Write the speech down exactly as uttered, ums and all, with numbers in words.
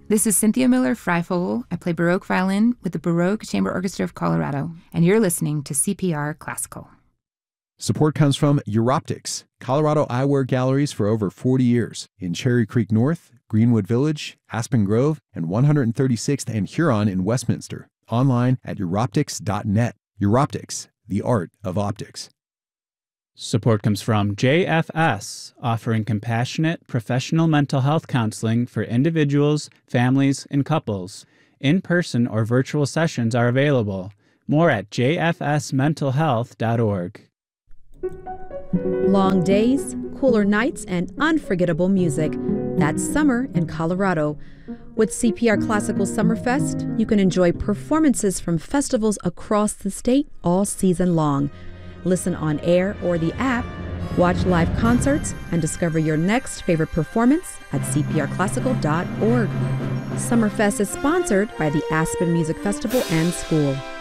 This is Cynthia Miller-Freifogel. I play Baroque violin with the Baroque Chamber Orchestra of Colorado, and you're listening to C P R Classical. Support comes from Europtics, Colorado eyewear galleries for over forty years in Cherry Creek North, Greenwood Village, Aspen Grove, and one hundred thirty-sixth and Huron in Westminster. Online at europtics dot net. Europtics, the art of optics. Support comes from J F S, offering compassionate, professional mental health counseling for individuals, families, and couples. In-person or virtual sessions are available. More at j f s mental health dot org. Long days, cooler nights, and unforgettable music. That's summer in Colorado. With C P R Classical Summerfest, you can enjoy performances from festivals across the state all season long. Listen on air or the app, watch live concerts, and discover your next favorite performance at c p r classical dot org. Summerfest is sponsored by the Aspen Music Festival and School.